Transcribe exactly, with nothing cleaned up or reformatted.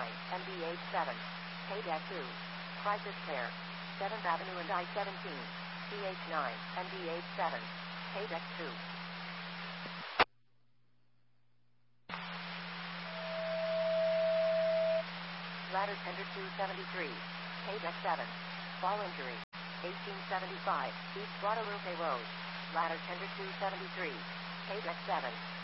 nine, M D H seven, K deck two, Crisis Pair, seventh Avenue and I seventeen, C H nine, M D H seven, K deck two. Ladder Tender two seventy-three, K deck seven, Fall Injury, eighteen seventy-five, East Guadalupe Road, Ladder Tender two seventy-three, K deck seven.